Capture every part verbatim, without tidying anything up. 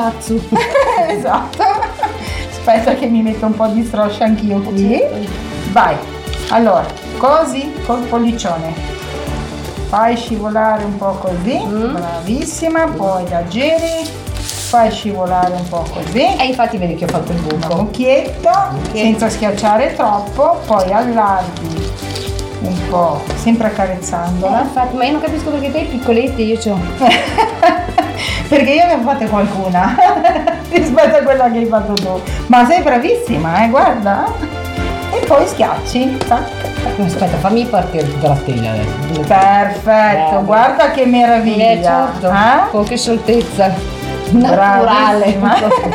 cazzo. Esatto. Aspetta che mi metto un po' di stroscia anch'io qui. Vai. Allora, così col pollicione. Fai scivolare un po' così. Mm. Bravissima. Poi la giri. Fai scivolare un po' così. E infatti vedi che ho fatto il Un buco. cucchietto, senza schiacciare troppo. Poi allarghi un po', sempre Eh, accarezzandola. infatti, ma io non capisco perché te piccoletti io c'ho. Perché io ne ho fatte qualcuna rispetto a quella che hai fatto tu. Ma sei bravissima, eh, guarda. E poi schiacci. Tac. Aspetta, fammi partire tutta la teglia adesso. Perfetto, Eh, guarda che meraviglia. Eh, certo. Eh? Con che scioltezza naturale. Bravissima.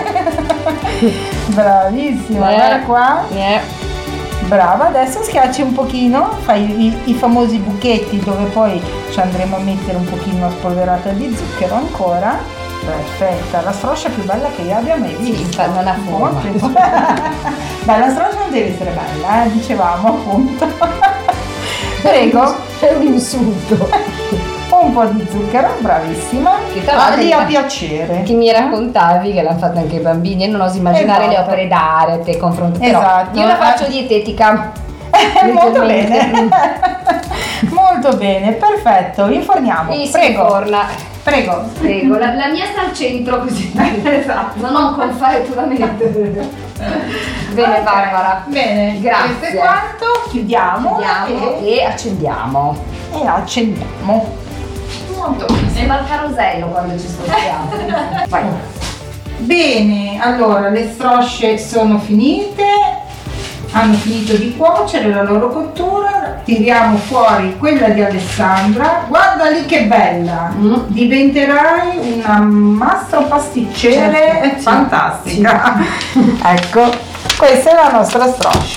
Bravissima, Eh. guarda qua. Eh. Brava, adesso schiacci un pochino, fai i, i famosi buchetti dove poi ci andremo a mettere un pochino spolverata di zucchero ancora. Perfetta, la stroscia più bella che io abbia mai visto. Sì, non ha forma. Molto. Beh, la stroscia non deve essere bella, eh, dicevamo appunto. Prego, È un insulto. un po' di zucchero, bravissima. Che tra Ah, l'altro lì a mi- piacere. Che mi raccontavi che l'hanno fatta anche i bambini e non oso immaginare le Esatto. opere d'arte confronto. Però Esatto. io la faccio dietetica. Eh, molto Leggermente. bene. Molto bene, perfetto. Inforniamo. E si Prego. forna. Prego. Prego, la, la mia sta al centro così. Esatto. Non ho un fare puramente. Bene, Ok, Barbara. Bene, Grazie. questo è quanto. Chiudiamo, Chiudiamo e, e accendiamo. e accendiamo. Molto bene. Sembra il carosello quando ci spostiamo. Vai. Bene, allora le strosce sono finite, hanno finito di cuocere la loro cottura, tiriamo fuori quella di Alessandra, guarda lì che bella, Mm. diventerai una mastro pasticcere Certo, sì. fantastica. Ecco, questa è la nostra stroscia.